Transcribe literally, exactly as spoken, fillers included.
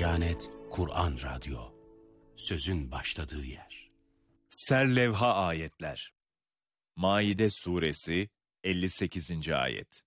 Diyanet Kur'an Radyo, sözün başladığı yer. Serlevha ayetler. Maide suresi elli sekizinci ayet.